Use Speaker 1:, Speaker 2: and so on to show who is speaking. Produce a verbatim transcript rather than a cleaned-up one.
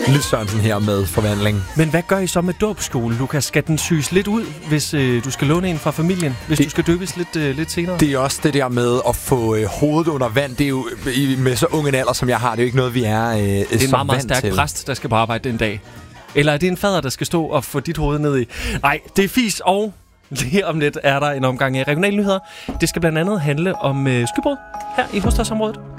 Speaker 1: Lis Sørensen her med forvandling.
Speaker 2: Men hvad gør I så med dåbsskole, Lukas? Skal den syes lidt ud, hvis øh, du skal låne en fra familien? Hvis det, du skal døbes lidt, øh, lidt senere?
Speaker 1: Det er også det der med at få øh, hovedet under vand. Det er jo i, med så ung en alder, som jeg har. Det er jo ikke noget, vi er øh,
Speaker 2: Det er en meget, meget stærk
Speaker 1: til.
Speaker 2: præst, der skal på arbejde den dag. Eller er det en fader, der skal stå og få dit hoved ned i? Nej, det er fis, og lige om lidt er der en omgang af regionale nyheder. Det skal blandt andet handle om øh, skybrud her i hovedstadsområdet.